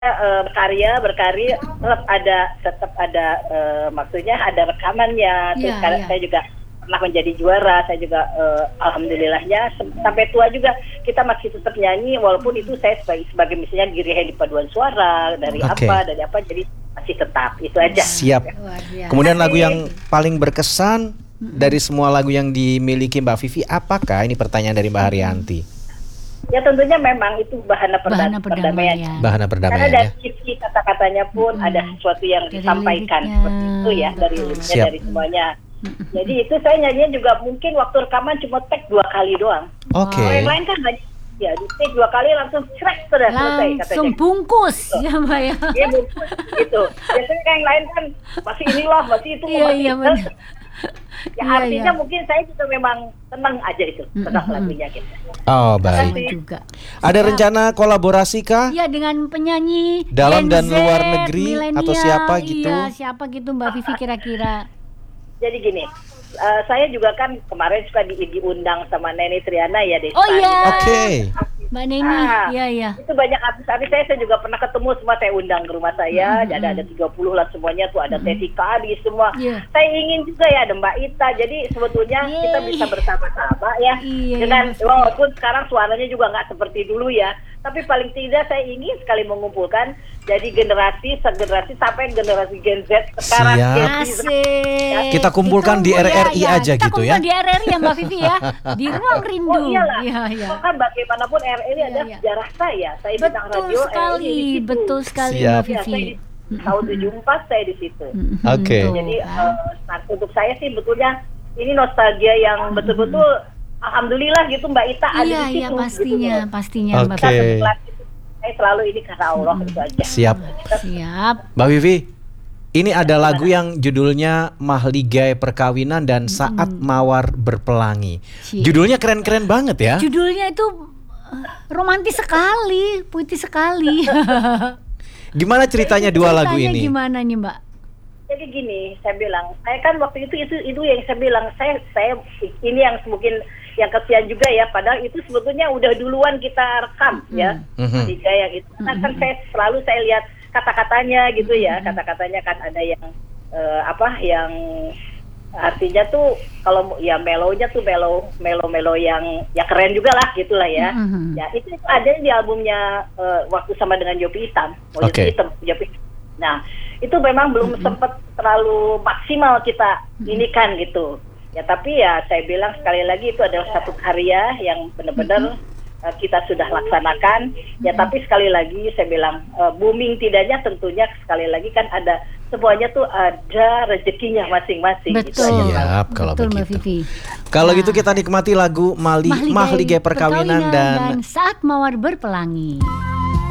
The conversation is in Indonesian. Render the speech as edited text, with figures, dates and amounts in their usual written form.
berkarya tetap ada maksudnya ada rekamannya. Terus saya juga pernah menjadi juara, saya juga alhamdulillahnya sampai tua juga kita masih tetap nyanyi, walaupun itu saya sebagai misalnya diri di paduan suara dari apa jadi masih tetap itu aja. Siap. Kemudian lagu yang paling berkesan dari semua lagu yang dimiliki Mbak Vivi, apakah? Ini pertanyaan dari Mbak Haryanti. Ya tentunya memang itu bahana perdamaian. Ya. Bahana perdamaian. Karena dari isi kata-katanya pun ada sesuatu yang disampaikan seperti itu ya, dari liriknya, dari semuanya. Jadi itu saya nyanyinya juga mungkin waktu rekaman cuma take 2 kali doang. Oke. Yang lain kan banyak. Ya, di take 2 kali langsung selesai katanya. Langsung bungkus ya Mbak ya. Iya bungkus gitu. Biasanya yang lain kan masih inilah, masih itu. Iya benar. Ya artinya mungkin saya juga memang tenang aja itu tentang lagunya gitu. Oh baik. Juga. Ada rencana kolaborasi kah? Iya dengan penyanyi dalam dan Z, luar negeri atau siapa gitu? Iya siapa gitu Mbak Vivi kira-kira. Jadi gini, saya juga kan kemarin suka diundang sama Neni Triana ya Desa. Oh iya. Oke. Mbak Neni, iya. Itu banyak artis-artis saya juga pernah ketemu, semua saya undang ke rumah saya. Ada 30 lah semuanya tuh, ada Teti Kadi semua. Saya ingin juga ya ada Mbak Ita. Jadi sebetulnya kita bisa bersama-sama ya. Dengan walaupun sekarang suaranya juga nggak seperti dulu ya. Tapi paling tidak saya ingin sekali mengumpulkan jadi generasi sampai generasi Gen Z sekarang. Siap. Kita kumpulkan di RRI aja gitu ya. Kita kumpul di RRI ya Mbak Vivi ya. Di Ruang Rindu. Oh iyalah. Iya. Kan bagaimanapun RRI adalah sejarah saya. Saya bintang radio betul sekali Siap. Mbak Vivi. Tahun 74 saya di situ. Oke. Jadi untuk saya sih betulnya ini nostalgia yang betul-betul alhamdulillah gitu Mbak Ita ada di situ. Iya pastinya Mbak Vivi. Saya selalu ini karena Allah itu aja. Siap. Mbak Vivi, ini ada lagu yang judulnya Mahligai Perkawinan dan Saat Mawar Berpelangi. Judulnya keren-keren banget ya. Judulnya itu romantis sekali, puitis sekali. Gimana ceritanya dua lagu ini? Gimana nih Mbak? Jadi gini, saya bilang, saya kan waktu itu yang saya bilang, saya ini yang mungkin yang kesian juga ya, padahal itu sebetulnya udah duluan kita rekam ya, tiga yang itu. Nah, kan saya lihat kata-katanya gitu ya, kata-katanya kan ada yang yang artinya tuh kalau ya melonya tuh melo yang ya keren juga lah gitulah ya. Ya itu ada di albumnya waktu sama dengan Jopi Hitam. Nah itu memang belum sempat terlalu maksimal kita inikan gitu. Ya tapi ya saya bilang sekali lagi itu adalah satu karya yang benar-benar kita sudah laksanakan. Ya tapi sekali lagi saya bilang booming tidaknya tentunya sekali lagi kan ada semuanya tuh ada rezekinya masing-masing. Betul. Siap kalau betul, begitu. Kalau gitu kita nikmati lagu Mahligai Perkawinan dan Saat Mawar Berpelangi.